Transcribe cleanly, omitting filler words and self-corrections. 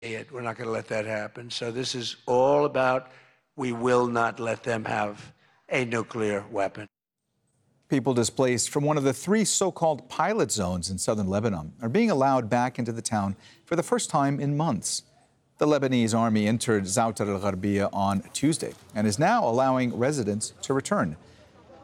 We're not going to let that happen. So this is all about we will not let them have a nuclear weapon. People displaced from one of the 3 so-called pilot zones in southern Lebanon are being allowed back into the town for the first time in months. The Lebanese army entered Zoutar al-Gharbia on Tuesday and is now allowing residents to return.